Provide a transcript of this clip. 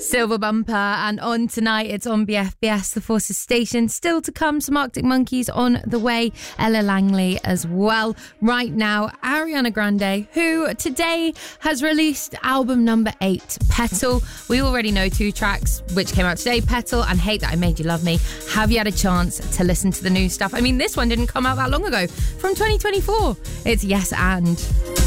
Silver Bumper, and on tonight it's on BFBS, The Forces Station. Still to come, some Arctic Monkeys on the way, Ella Langley as well. Right now, Ariana Grande, who today has released album number 8, Petal. We already know 2 tracks which came out today, Petal and Hate That I Made You Love Me. Have you had a chance to listen to the new stuff? I mean, this one didn't come out that long ago, from 2024. It's Yes and.